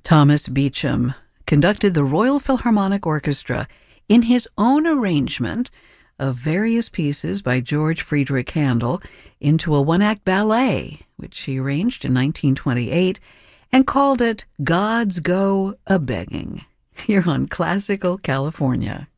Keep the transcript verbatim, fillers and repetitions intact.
Thomas Beecham conducted the Royal Philharmonic Orchestra in his own arrangement of various pieces by George Friedrich Handel into a one-act ballet, which he arranged in nineteen twenty-eight and called it Gods Go A-Begging, here on Classical California.